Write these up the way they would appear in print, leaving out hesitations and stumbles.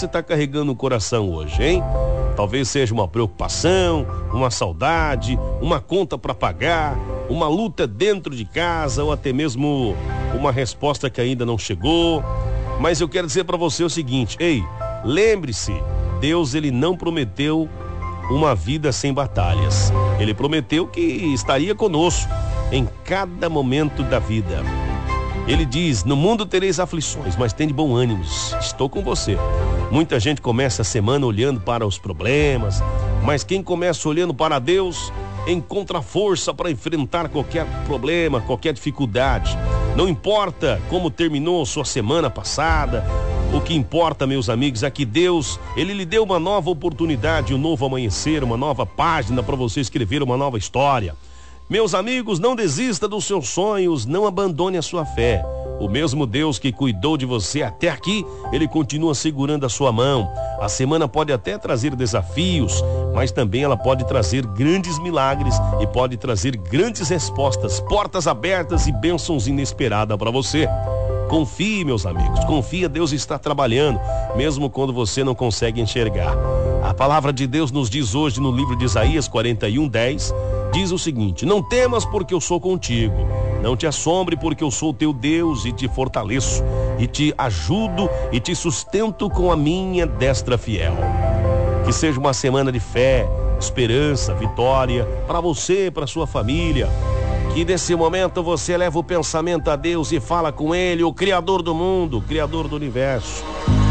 você está carregando no coração hoje, hein? Talvez seja uma preocupação, uma saudade, uma conta para pagar, uma luta dentro de casa ou até mesmo uma resposta que ainda não chegou. Mas eu quero dizer para você o seguinte: ei, lembre-se, Deus, ele não prometeu uma vida sem batalhas. Ele prometeu que estaria conosco em cada momento da vida. Ele diz: no mundo tereis aflições, mas tem de bom ânimo, estou com você. Muita gente começa a semana olhando para os problemas, mas quem começa olhando para Deus encontra força para enfrentar qualquer problema, qualquer dificuldade. Não importa como terminou sua semana passada, o que importa, meus amigos, é que Deus, ele lhe deu uma nova oportunidade, um novo amanhecer, uma nova página para você escrever uma nova história. Meus amigos, não desista dos seus sonhos, não abandone a sua fé. O mesmo Deus que cuidou de você até aqui, ele continua segurando a sua mão. A semana pode até trazer desafios, mas também ela pode trazer grandes milagres e pode trazer grandes respostas, portas abertas e bênçãos inesperadas para você. Confie, meus amigos, confia, Deus está trabalhando, mesmo quando você não consegue enxergar. A palavra de Deus nos diz hoje no livro de Isaías 41:10, diz o seguinte: não temas porque eu sou contigo, não te assombre porque eu sou teu Deus e te fortaleço, e te ajudo e te sustento com a minha destra fiel. Que seja uma semana de fé, esperança, vitória para você, para sua família. Que nesse momento você leva o pensamento a Deus e fala com Ele, o Criador do mundo, o Criador do universo.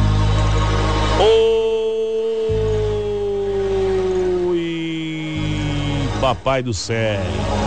Oi, Papai do céu.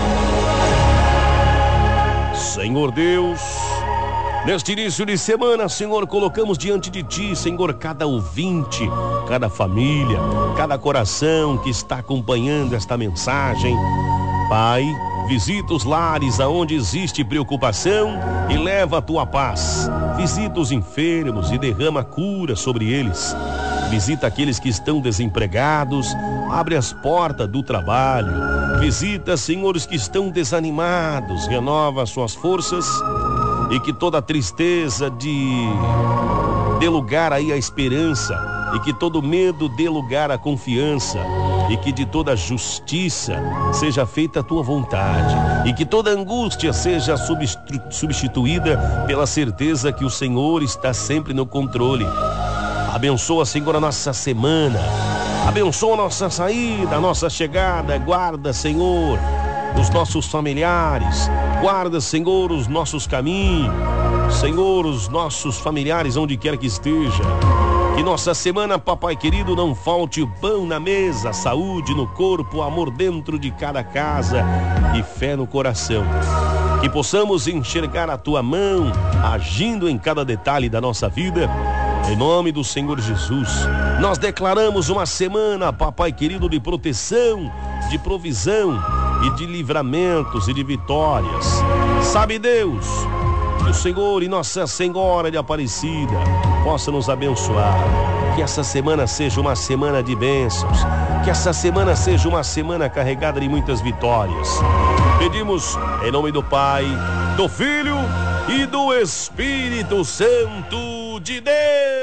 Senhor Deus, neste início de semana, Senhor, colocamos diante de Ti, Senhor, cada ouvinte, cada família, cada coração que está acompanhando esta mensagem. Pai, visita os lares aonde existe preocupação e leva a Tua paz. Visita os enfermos e derrama cura sobre eles. Visita aqueles que estão desempregados, abre as portas do trabalho. Visita, Senhor, os que estão desanimados, renova suas forças e que toda tristeza dê lugar aí à esperança e que todo medo dê lugar à confiança e que de toda justiça seja feita a Tua vontade e que toda angústia seja substituída pela certeza que o Senhor está sempre no controle. Abençoa, Senhor, a nossa semana, abençoa a nossa saída, a nossa chegada. Guarda, Senhor, os nossos familiares, guarda, Senhor, os nossos caminhos, Senhor, os nossos familiares onde quer que esteja. Que nossa semana, papai querido, não falte o pão na mesa, saúde no corpo, amor dentro de cada casa e fé no coração. Que possamos enxergar a Tua mão agindo em cada detalhe da nossa vida. Em nome do Senhor Jesus, nós declaramos uma semana, papai querido, de proteção, de provisão e de livramentos e de vitórias. Sabe, Deus, que o Senhor e Nossa Senhora de Aparecida possa nos abençoar. Que essa semana seja uma semana de bênçãos. Que essa semana seja uma semana carregada de muitas vitórias. Pedimos em nome do Pai, do Filho e do Espírito Santo de Deus.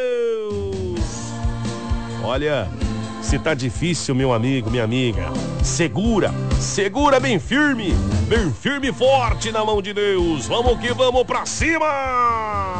Olha, se tá difícil, meu amigo, minha amiga, segura bem firme e forte na mão de Deus. Vamos que vamos pra cima!